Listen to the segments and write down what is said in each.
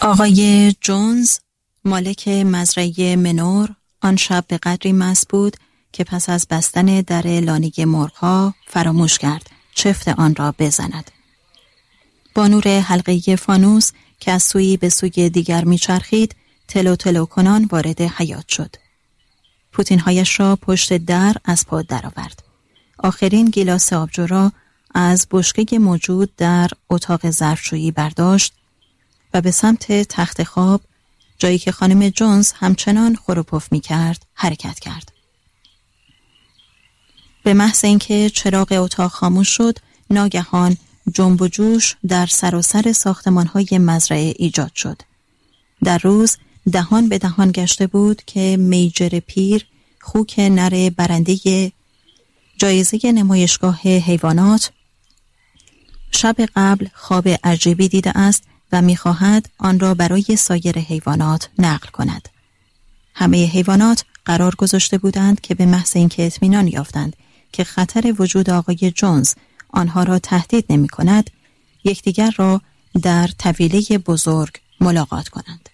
آقای جونز مالک مزرعه منور آن شب به قدری مست بود که پس از بستن در لانه مرغ‌ها فراموش کرد چفت آن را بزند. با نور حلقه فانوس که از سویی به سوی دیگر میچرخید تلو تلو کنان وارد حیاط شد. پوتین‌هایش را پشت در از پا درآورد. آخرین گیلاس آبجو را از بشکه موجود در اتاق ظرفشویی برداشت و به سمت تخت خواب، جایی که خانم جونز همچنان خور و پف می‌کرد، حرکت کرد. به محض اینکه چراغ اتاق خاموش شد، ناگهان جنب و جوش در سراسر ساختمان‌های مزرعه ایجاد شد. در روز دهان به دهان گشته بود که میجر پیر، خوک نر برنده جایزه نمایشگاه حیوانات، شب قبل خواب عجیبی دیده است و می‌خواهد آن را برای سایر حیوانات نقل کند. همه حیوانات قرار گذاشته بودند که به محض اینکه اطمینان یافتند که خطر وجود آقای جونز آنها را تهدید نمی‌کند، یکدیگر را در طویله بزرگ ملاقات کنند.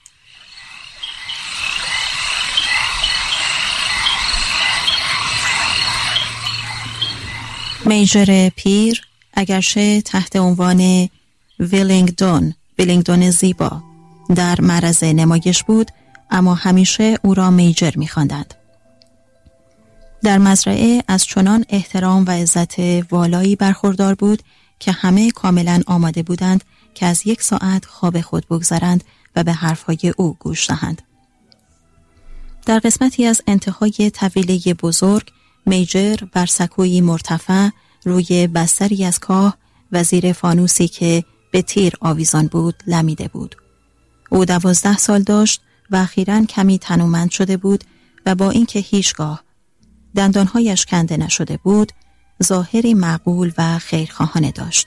میجر پیر اگرچه تحت عنوان ویلینگدون زیبا در معرض نمایش بود، اما همیشه او را میجر می‌خواندند. در مزرعه از چنان احترام و عزت والایی برخوردار بود که همه کاملا آماده بودند که از 1 ساعت خواب خود بگذرند و به حرفهای او گوش دهند. در قسمتی از انتهای طویله بزرگ، میجر بر سکویی مرتفع روی بستری از کاه و زیر فانوسی که به تیر آویزان بود لمیده بود. او 12 سال داشت و اخیراً کمی تنومند شده بود و با اینکه هیچگاه دندانهایش کنده نشده بود، ظاهری معقول و خیرخواهانه داشت.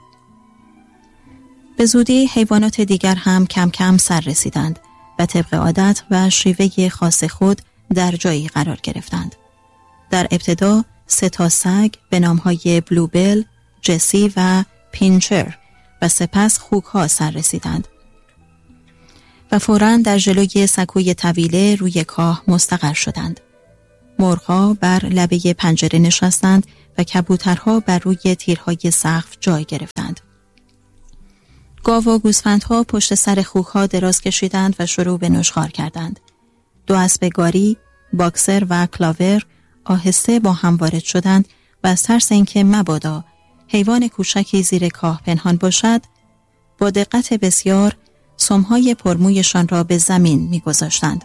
به زودی حیوانات دیگر هم کم کم سر رسیدند و طبق عادت و شیوه خاص خود در جایی قرار گرفتند. در ابتدا 3 تا سگ به نامهای بلوبل، جسی و پینچر و سپس خوک‌ها سر رسیدند و فوراً در جلوی سکوی طویله روی کاه مستقر شدند. مرغ‌ها بر لبه پنجره نشستند و کبوترها بر روی تیرهای سقف جای گرفتند. گاو و گوسفندها پشت سر خوک‌ها دراز کشیدند و شروع به نشخوار کردند. 2 اسب گاری، باکسر و کلاور آهسته با هم وارد شدند و از ترس اینکه مبادا حیوان کوچکی زیر کاه پنهان باشد، با دقت بسیار سمهای پرمویشان را به زمین می‌گذاشتند.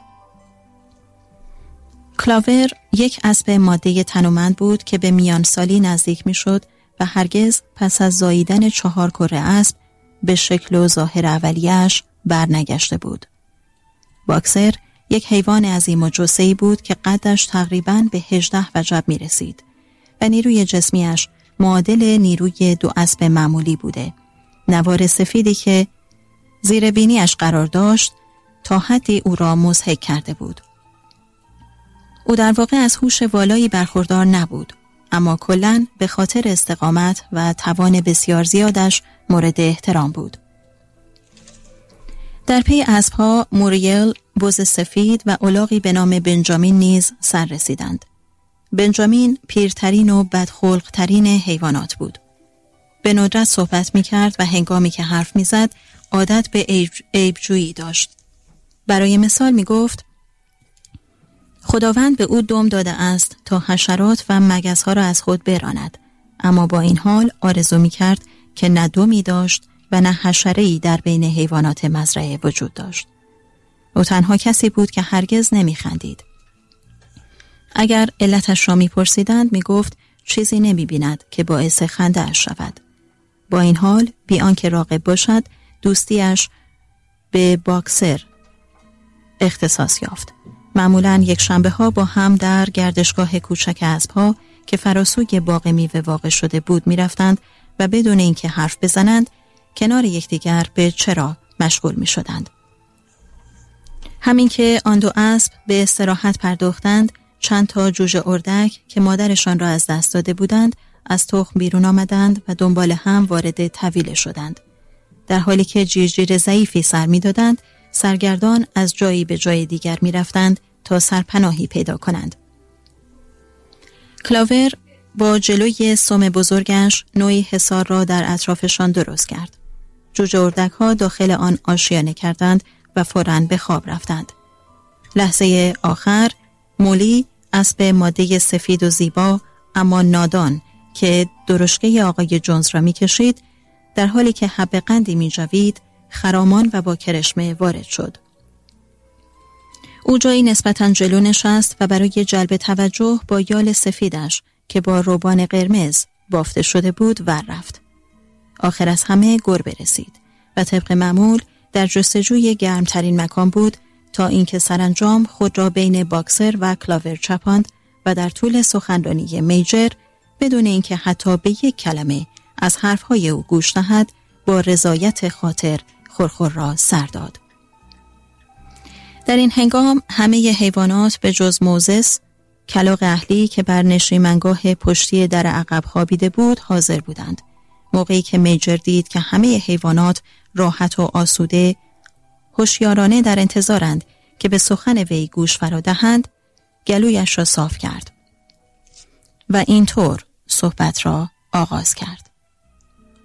کلاور یک اسب ماده تنومند بود که به میان سالی نزدیک می‌شد و هرگز پس از زاییدن 4 کره اسب به شکل و ظاهر اولیه‌اش برنگشته بود. باکسر یک حیوان عظیم و جثه‌ای بود که قدش تقریباً به 18 وجب می‌رسید و نیروی جسمیش معادل نیروی 2 اسب معمولی بوده. نوار سفیدی که زیر بینیش قرار داشت تا حدی او را مضحک کرده بود. او در واقع از هوش والایی برخوردار نبود، اما کلاً به خاطر استقامت و توان بسیار زیادش مورد احترام بود. در پی اسب‌ها موریل، بز سفید و الاغی به نام بنجامین نیز سر رسیدند. بنجامین پیرترین و بدخلق‌ترین حیوانات بود. به ندرت صحبت می‌کرد و هنگامی که حرف می‌زد عادت به عیب‌جویی داشت. برای مثال می‌گفت: خداوند به او دم داده است تا حشرات و مگس‌ها را از خود براند، اما با این حال آرزو می‌کرد که نه دمی داشت و نه حشره‌ای در بین حیوانات مزرعه وجود داشت. او تنها کسی بود که هرگز نمی‌خندید. اگر علتش را می‌پرسیدند می‌گفت چیزی نمی‌بیند که باعث خنده‌اش شود. با این حال بی آنکه راغب باشد دوستیش به باکسر اختصاص یافت. معمولاً یک شنبه‌ها با هم در گردشگاه کوچک اسب‌ها که فراسوی باغ میوه واقع شده بود می‌رفتند و بدون اینکه حرف بزنند کنار یکدیگر به چرا مشغول می‌شدند. همین که آن 2 اسب به استراحت پرداختند، چند تا جوجه اردک که مادرشان را از دست داده بودند از تخم بیرون آمدند و دنبال هم وارد طویله شدند. در حالی که جیرجیر ضعیفی سر می‌دادند، سرگردان از جایی به جای دیگر می‌رفتند تا سرپناهی پیدا کنند. کلاور با جلوی سم بزرگش نوعی حصار را در اطرافشان درست کرد. جوجه اردک‌ها داخل آن آشیانه کردند و فوراً به خواب رفتند. لحظه آخر مولی، اسب ماده سفید و زیبا اما نادان که درشکه آقای جونز را می‌کشید، در حالی که حب قندی می‌جوید، خرامان و با کرشمه وارد شد. او جایی نسبتاً جلو نشست و برای جلب توجه با یال سفیدش که با روبان قرمز بافته شده بود ور رفت. آخر از همه گربه رسید و طبق معمول در جستجوی گرمترین مکان بود تا اینکه سرانجام خود را بین باکسر و کلاور چپاند و در طول سخنرانی میجر بدون اینکه حتی به یک کلمه از حرفهای او گوش دهد با رضایت خاطر خورخور را سر داد. در این هنگام همه حیوانات به جز موزس، کلاغ اهلی که بر نشیمنگاه پشتی در عقب خوابیده بود حاضر بودند. موقعی که میجر دید که همه حیوانات راحت و آسوده هوشیارانه در انتظارند که به سخن وی گوش فرا دهند، گلویش را صاف کرد و اینطور صحبت را آغاز کرد.